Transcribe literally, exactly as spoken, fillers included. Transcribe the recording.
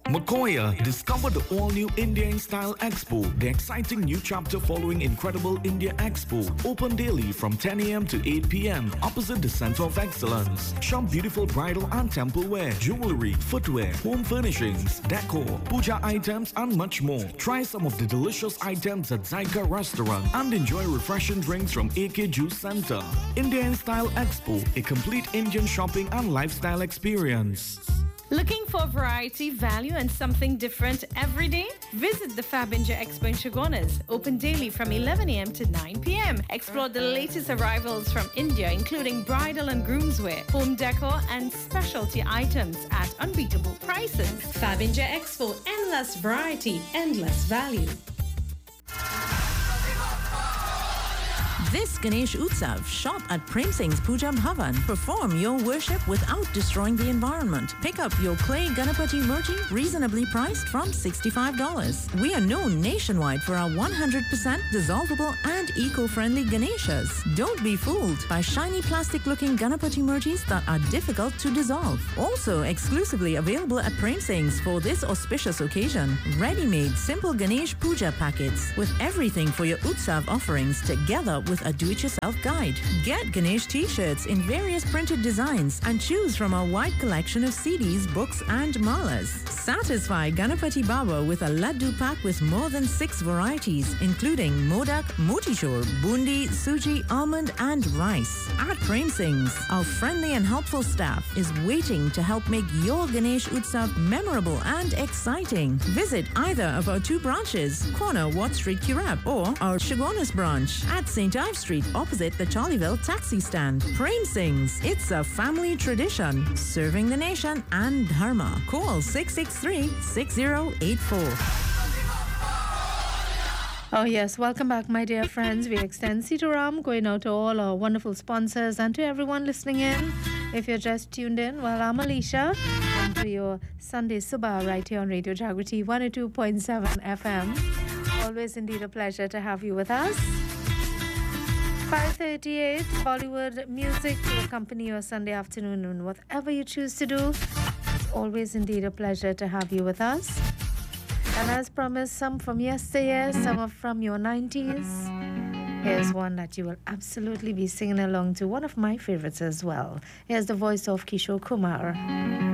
Makoya, discover the all-new India in Style Expo, the exciting new chapter following Incredible India Expo. Open daily from ten a m to eight p m opposite the Center of Excellence. Shop beautiful bridal and temple wear, jewelry, footwear, home furnishings, decor, puja items and much more. Try some of the delicious items at Zyka Restaurant and enjoy refreshing drinks from A K Juice Center. India in Style Expo, a complete Indian shopping and lifestyle experience. Looking for variety, value, and something different every day? Visit the Fabinja Expo in Chagonas, open daily from eleven a m to nine p m Explore the latest arrivals from India, including bridal and groomswear, home decor, and specialty items at unbeatable prices. Fabinja Expo, endless variety, endless value. This Ganesh Utsav, shop at Prem Singh's Puja Bhavan. Perform your worship without destroying the environment. Pick up your clay Ganapati Murti, reasonably priced from sixty-five dollars. We are known nationwide for our one hundred percent dissolvable and eco-friendly Ganeshas. Don't be fooled by shiny plastic-looking Ganapati Murtis that are difficult to dissolve. Also exclusively available at Prem Singh's for this auspicious occasion. Ready-made simple Ganesh Puja packets with everything for your Utsav offerings together with a do-it-yourself guide. Get Ganesh t-shirts in various printed designs and choose from our wide collection of C Ds, books and malas. Satisfy Ganapati Baba with a laddu pack with more than six varieties, including modak, motichur, bundi, suji, almond and rice. At Prem Singh's, our friendly and helpful staff is waiting to help make your Ganesh Utsav memorable and exciting. Visit either of our two branches, corner Watt Street, Kirab, or our Chagonas branch at Saint Ives Street, opposite the Charlieville taxi stand. Prem Singh's, it's a family tradition, serving the nation and dharma. Call six six three, six zero eight four. Oh yes, welcome back my dear friends. We extend Sitaram going out to all our wonderful sponsors and to everyone listening in. If you're just tuned in, well, I'm Alicia and to your Sunday Subha right here on Radio Jagriti one oh two point seven F M. Always indeed a pleasure to have you with us. five thirty-eight Bollywood music to accompany your Sunday afternoon and whatever you choose to do. It's always indeed a pleasure to have you with us. And as promised, some from yesteryear, some are from your nineties. Here's one that you will absolutely be singing along to, one of my favorites as well. Here's the voice of Kishore Kumar.